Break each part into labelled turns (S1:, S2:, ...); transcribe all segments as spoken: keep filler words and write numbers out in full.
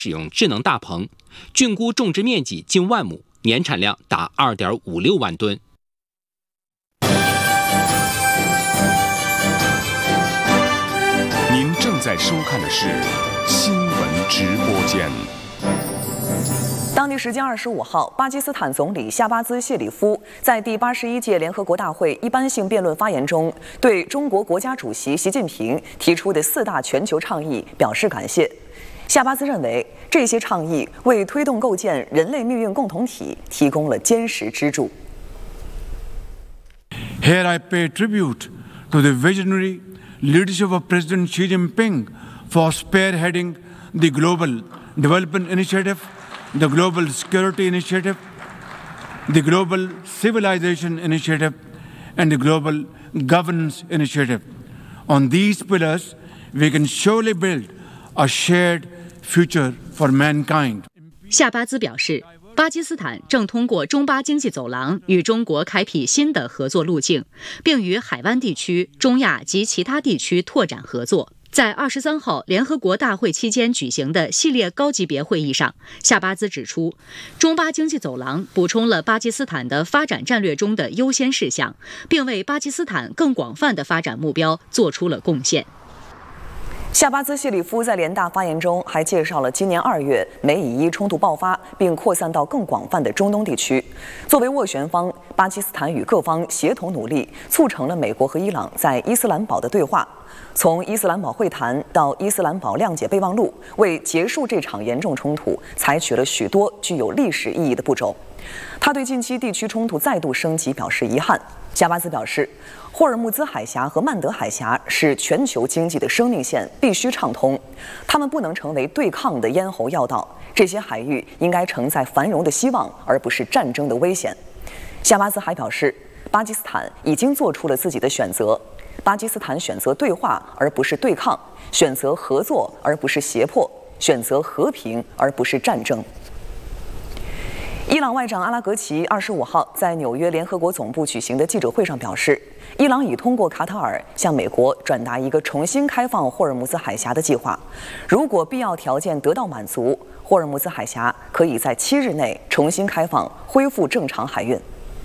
S1: 使用智能大棚，菌菇种植面积近万亩，年产量达 二点五六万吨。
S2: 您正在收看的是新闻直播间。
S3: 当地时间二十五号，巴基斯坦总理夏巴兹谢里夫在第八十一届联合国大会一般性辩论发言中，对中国国家主席习近平提出的四大全球倡议表示感谢。夏巴兹认为，这些倡议为推动构建人类命运共同体提供了坚实支柱。
S4: Here I pay tribute to the visionary leadership of President Xi Jinping for spearheading the Global Development Initiative, the Global Security Initiative, the Global Civilization Initiative, and the Global Governance Initiative. On these pillars, we can surely build a shared future for mankind.
S5: 夏巴兹表示，巴基斯坦正通过中巴经济走廊与中国开辟新的合作路径，并与海湾地区、中亚及其他地区拓展合作。在二十三号联合国大会期间举行的系列高级别会议上，夏巴兹指出，中巴经济走廊补充了巴基斯坦的发展战略中的优先事项，并为巴基斯坦更广泛的发展目标做出了贡献。
S3: 夏巴兹谢里夫在联大发言中还介绍了今年二月美以伊冲突爆发并扩散到更广泛的中东地区。作为斡旋方，巴基斯坦与各方协同努力，促成了美国和伊朗在伊斯兰堡的对话。从伊斯兰堡会谈到伊斯兰堡谅解备忘录，为结束这场严重冲突采取了许多具有历史意义的步骤。他对近期地区冲突再度升级表示遗憾。夏巴兹表示，霍尔木兹海峡和曼德海峡是全球经济的生命线，必须畅通。它们不能成为对抗的咽喉要道，这些海域应该承载繁荣的希望，而不是战争的危险。夏巴兹还表示，巴基斯坦已经做出了自己的选择。巴基斯坦选择对话而不是对抗，选择合作而不是胁迫，选择和平而不是战争。伊朗外长阿拉格齐二十五号在纽约联合国总部举行的记者会上表示，伊朗已通过卡塔尔向美国转达一个重新开放霍尔木兹海峡的计划。如果必要条件得到满足，霍尔木兹海峡可以在七日内重新开放，恢复正常海运。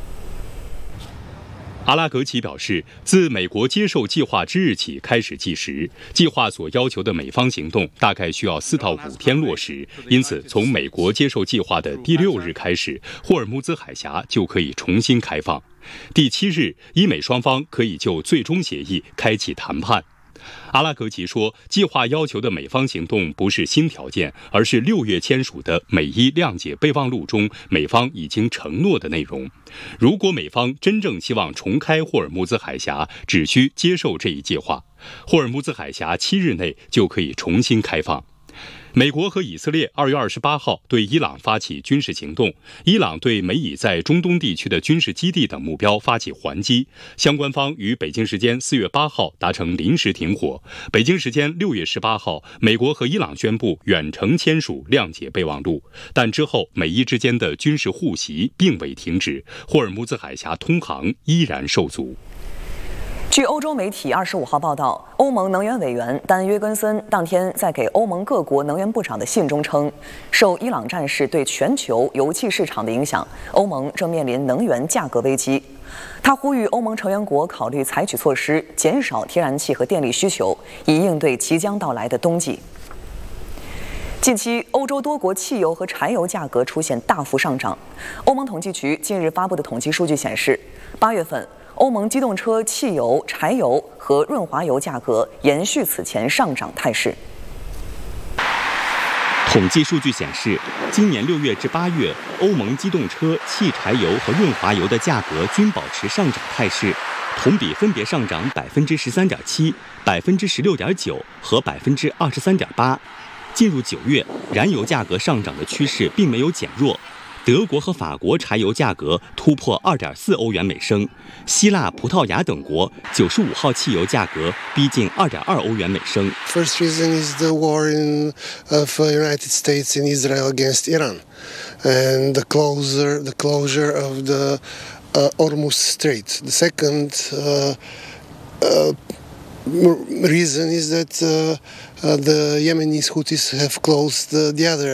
S6: 阿拉格齐表示，自美国接受计划之日起开始计时，计划所要求的美方行动大概需要四到五天落实，因此从美国接受计划的第六日开始，霍尔木兹海峡就可以重新开放。第七日，伊美双方可以就最终协议开启谈判。阿拉格齐说，计划要求的美方行动不是新条件，而是六月签署的美伊谅解备忘录中美方已经承诺的内容。如果美方真正希望重开霍尔木兹海峡，只需接受这一计划，霍尔木兹海峡七日内就可以重新开放。美国和以色列二月二十八号对伊朗发起军事行动，伊朗对美以在中东地区的军事基地等目标发起还击。相关方于北京时间四月八号达成临时停火。北京时间六月十八号，美国和伊朗宣布远程签署谅解备忘录，但之后美伊之间的军事互袭并未停止，霍尔木兹海峡通航依然受阻。
S3: 据欧洲媒体二十五号报道，欧盟能源委员丹约根森当天在给欧盟各国能源部长的信中称，受伊朗战事对全球油气市场的影响，欧盟正面临能源价格危机。他呼吁欧盟成员国考虑采取措施，减少天然气和电力需求，以应对即将到来的冬季。近期，欧洲多国汽油和柴油价格出现大幅上涨。欧盟统计局近日发布的统计数据显示，八月份欧盟机动车汽油、柴油和润滑油价格延续此前上涨态势。
S7: 统计数据显示，今年六月至八月，欧盟机动车、汽柴油和润滑油的价格均保持上涨态势，同比分别上涨百分之十三点七、百分之十六点九和百分之二十三点八。进入九月，燃油价格上涨的趋势并没有减弱。德国和法国柴油价格突破 二点四欧元每升，希腊、葡萄牙等国九十五号汽油价格逼近 二点二欧元每升。
S8: First reason is the war in, of United States and Israel against Iran, and the closure the closure of the uh, Hormuz Strait. The second uh, uh, reason is that uh, uh, the Yemenis Houthis have closed uh, the other